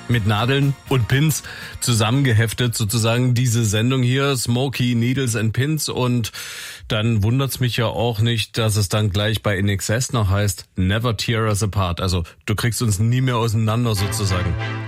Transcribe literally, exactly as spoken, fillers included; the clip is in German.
mit Nadeln und Pins zusammengeheftet, sozusagen diese Sendung hier, Smokey, Needles and Pins. Und dann wundert's mich ja auch nicht, dass es dann gleich bei N X S noch heißt, Never Tear Us Apart. Also du kriegst uns nie mehr auseinander sozusagen.